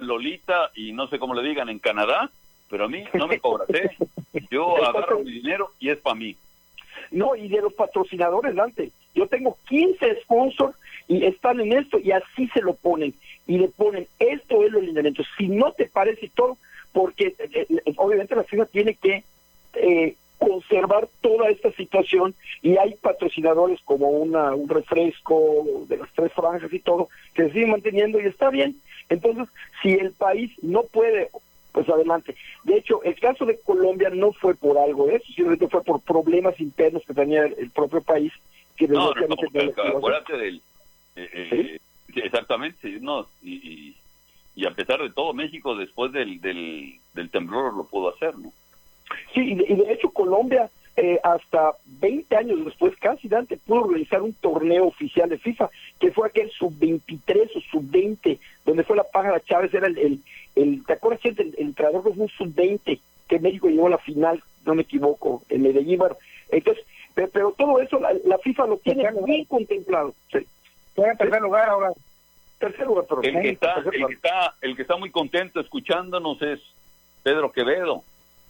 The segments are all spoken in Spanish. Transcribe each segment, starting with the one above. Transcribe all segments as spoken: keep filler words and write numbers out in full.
Lolita y no sé cómo le digan en Canadá, pero a mí no me cobras, ¿eh? Yo agarro mi dinero y es para mí. No, y de los patrocinadores, Dante. Yo tengo quince sponsors y están en esto y así se lo ponen. Y le ponen, esto es los lineamientos. Si no te parece todo, porque eh, eh, obviamente la FIFA tiene que eh, conservar toda esta situación y hay patrocinadores como una un refresco de las tres franjas y todo, que se siguen manteniendo y está bien. Entonces, si el país no puede, pues adelante. De hecho, el caso de Colombia no fue por algo de eso, sino que fue por problemas internos que tenía el, el propio país. Que no, no, no, acuérdate del... Eh, eh, ¿sí? Exactamente, no, y, y, y a pesar de todo, México después del, del, del temblor lo pudo hacer, ¿no? Sí, y de, y de hecho Colombia, eh, hasta veinte años después, casi Dante, pudo organizar un torneo oficial de FIFA, que fue aquel sub veintitrés o sub veinte, donde fue la Pájara Chávez, era el, el, el ¿te acuerdas? El, el entrenador fue un sub veinte, que México llegó a la final, no me equivoco, en Medellín. Entonces, pero, pero todo eso, la, la FIFA lo tiene bien contemplado. Sí. Fue en tercer lugar ahora. Tercer lugar, pero el que está, el que está, el que está muy contento escuchándonos es Pedro Quevedo.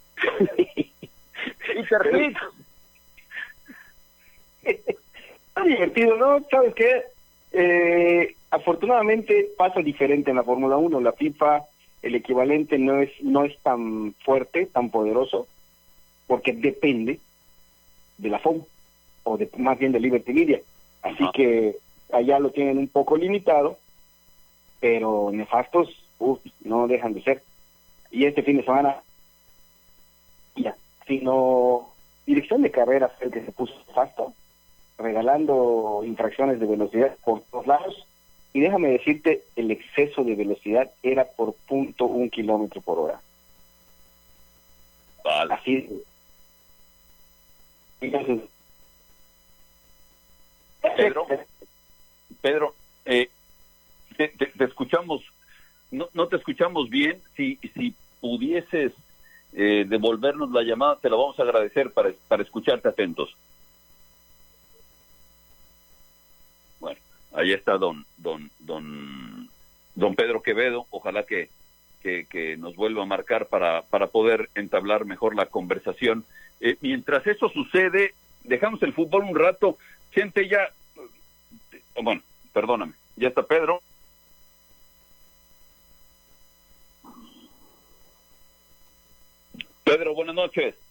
Y perfecto. Está divertido, ¿no? ¿Sabes qué? Eh, afortunadamente pasa diferente en la Fórmula uno. La FIFA, el equivalente no es no es tan fuerte, tan poderoso, porque depende de la F O M, o de, más bien de Liberty Media. Así ah. que allá lo tienen un poco limitado, pero nefastos, uf, no dejan de ser. Y este fin de semana, ya, sino dirección de carreras el que se puso nefasto, regalando infracciones de velocidad por todos lados, y déjame decirte, el exceso de velocidad era por punto un kilómetro por hora. Vale. Así entonces, Pedro, Pedro, eh, te, te, te escuchamos, no, no te escuchamos bien. Si, si pudieses eh, devolvernos la llamada, te lo vamos a agradecer para, para escucharte atentos. Bueno, ahí está don, don, don, don Pedro Quevedo. Ojalá que, que, que nos vuelva a marcar para, para poder entablar mejor la conversación. Eh, mientras eso sucede, dejamos el fútbol un rato. Gente, ya, bueno, perdóname, ya está Pedro. Pedro, buenas noches.